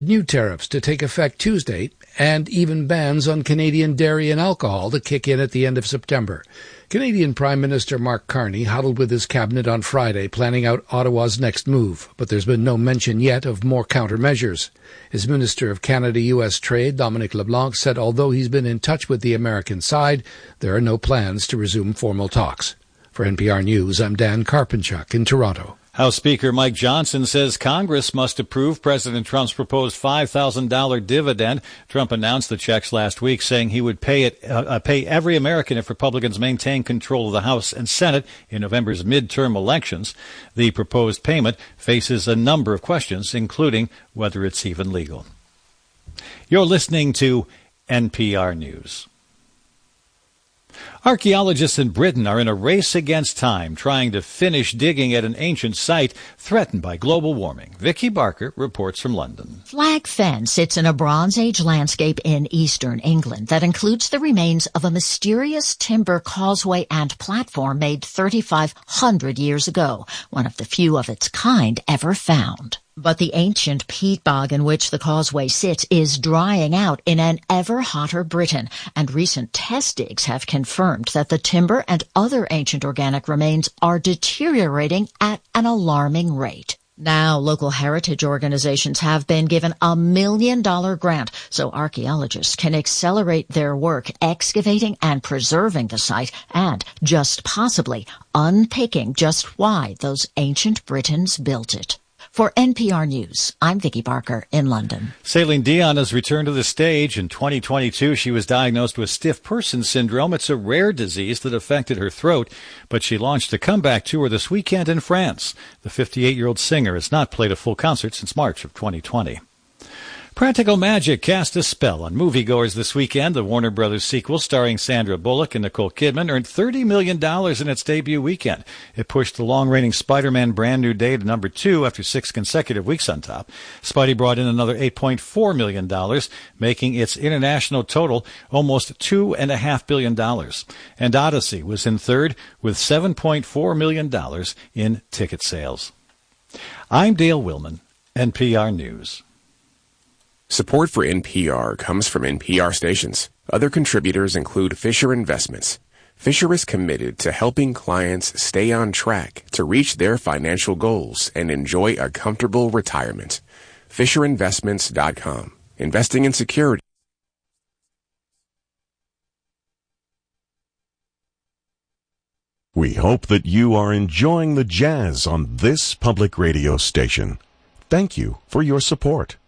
New tariffs to take effect Tuesday, and even bans on Canadian dairy and alcohol to kick in at the end of September. Canadian Prime Minister Mark Carney huddled with his cabinet on Friday, planning out Ottawa's next move, but there's been no mention yet of more countermeasures. His Minister of Canada-U.S. Trade, Dominic LeBlanc, said although he's been in touch with the American side, there are no plans to resume formal talks. For NPR News, I'm Dan Karpenchuk in Toronto. House Speaker Mike Johnson says Congress must approve President Trump's proposed $5,000 dividend. Trump announced the checks last week, saying he would pay every American if Republicans maintain control of the House and Senate in November's midterm elections. The proposed payment faces a number of questions, including whether it's even legal. You're listening to NPR News. Archaeologists in Britain are in a race against time, trying to finish digging at an ancient site threatened by global warming. Vicky Barker reports from London. Flag Fen sits in a Bronze Age landscape in eastern England that includes the remains of a mysterious timber causeway and platform made 3,500 years ago, one of the few of its kind ever found. But the ancient peat bog in which the causeway sits is drying out in an ever hotter Britain, and recent test digs have confirmed that the timber and other ancient organic remains are deteriorating at an alarming rate. Now, local heritage organizations have been given a $1 million grant so archaeologists can accelerate their work excavating and preserving the site and, just possibly, unpicking just why those ancient Britons built it. For NPR News, I'm Vicky Barker in London. Celine Dion has returned to the stage. In 2022, she was diagnosed with stiff person syndrome. It's a rare disease that affected her throat, but she launched a comeback tour this weekend in France. The 58-year-old singer has not played a full concert since March of 2020. Practical Magic cast a spell on moviegoers this weekend. The Warner Brothers sequel starring Sandra Bullock and Nicole Kidman earned $30 million in its debut weekend. It pushed the long-reigning Spider-Man Brand New Day to number 2 after 6 consecutive weeks on top. Spidey brought in another $8.4 million, making its international total almost $2.5 billion. And Odyssey was in third with $7.4 million in ticket sales. I'm Dale Willman, NPR News. Support for NPR comes from NPR stations. Other contributors include Fisher Investments. Fisher is committed to helping clients stay on track to reach their financial goals and enjoy a comfortable retirement. FisherInvestments.com. Investing in security. We hope that you are enjoying the jazz on this public radio station. Thank you for your support.